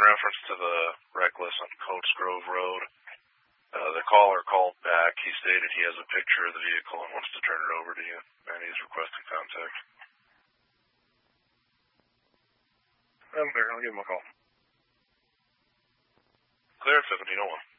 reference to the reckless on Coates Grove Road, the caller called back. He stated he has a picture of the vehicle and wants to turn it over to you, and he's requesting contact. I'm clear. I'll give him a call. Clear at 7001.